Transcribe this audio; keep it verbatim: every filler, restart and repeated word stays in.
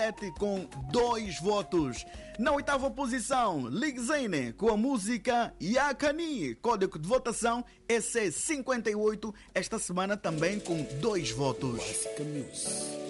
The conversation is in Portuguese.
com dois votos. Na oitava posição, Ligzane com a música Yakani, código de votação E C cinquenta e oito, esta semana também com dois votos. Clássica News.